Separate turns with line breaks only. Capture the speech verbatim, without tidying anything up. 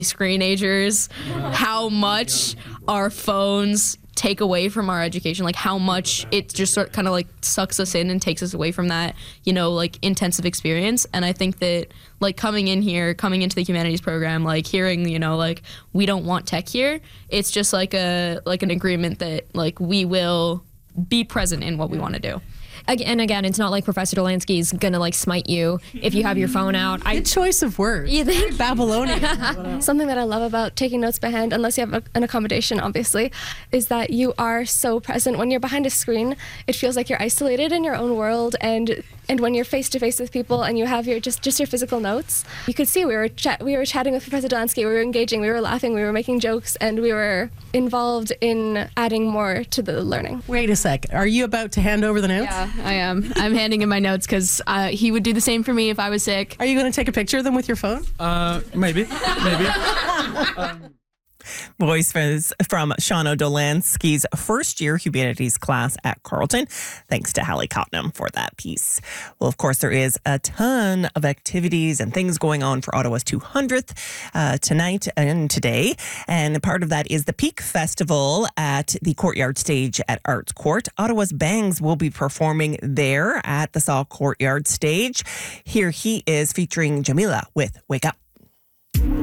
screenagers, how much our phones take away from our education, like how much it just sort kind of like sucks us in and takes us away from that, you know, like intensive experience. And I think that like coming in here, coming into the humanities program, like hearing, you know, like we don't want tech here, it's just like a like an agreement that like we will be present in what we want to do.
And again, it's not like Professor Delansky is gonna like smite you if you have your phone out.
I, Good choice of words.
You think?
Babylonian.
Something that I love about taking notes by hand, unless you have a, an accommodation, obviously, is that you are so present. When you're behind a screen, it feels like you're isolated in your own world, and and when you're face to face with people and you have your just just your physical notes, you could see we were chat we were chatting with Professor Delansky, we were engaging, we were laughing, we were making jokes, and we were involved in adding more to the learning.
Wait a sec. Are you about to hand over the notes?
Yeah, I am. I'm handing him my notes because uh, he would do the same for me if I was sick.
Are you going to take a picture of them with your phone?
Uh, maybe, maybe. um.
Voice from Shauna Dolansky's first year humanities class at Carleton. Thanks to Hallie Cotnam for that piece. Well, of course, there is a ton of activities and things going on for Ottawa's two hundredth uh, tonight and today. And part of that is the Peak Festival at the Courtyard Stage at Arts Court. Ottawa's Bangs will be performing there at the Saw Courtyard Stage. Here he is featuring Jamila with Wake Up.